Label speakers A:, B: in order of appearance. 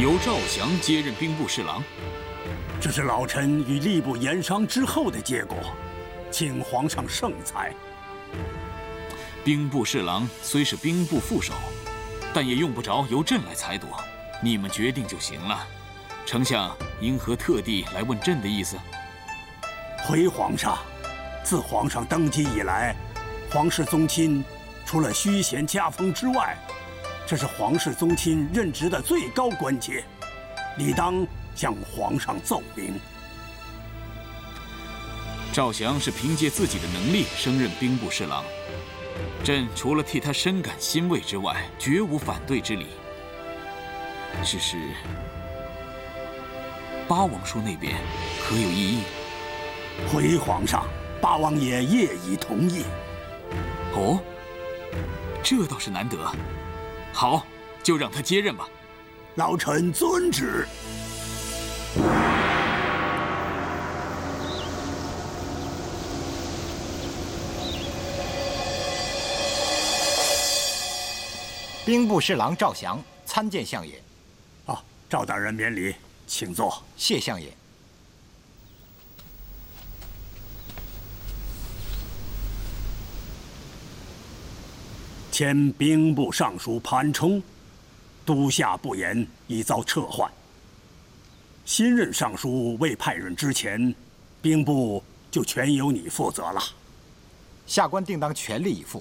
A: 由赵翔接任兵部侍郎。
B: 这是老臣与吏部研商之后的结果，请皇上圣裁。
A: 兵部侍郎虽是兵部副手，但也用不着由朕来裁夺，你们决定就行了。丞相因何特地来问朕的意思？
B: 回皇上，自皇上登基以来，皇室宗亲除了虚衔加封之外，这是皇室宗亲任职的最高官阶，理当向皇上奏明。
A: 赵翔是凭借自己的能力升任兵部侍郎，朕除了替他深感欣慰之外，绝无反对之理。只是八王叔那边可有异议？
B: 回皇上，八王爷业已同意。
A: 哦，这倒是难得。好，就让他接任吧。
B: 老臣遵旨。
C: 兵部侍郎赵翔参见相爷。
B: 啊，赵大人免礼，请坐。
C: 谢相爷。
B: 前兵部尚书潘冲，都下不严，已遭撤换。新任尚书未派任之前，兵部就全由你负责了。
C: 下官定当全力以赴。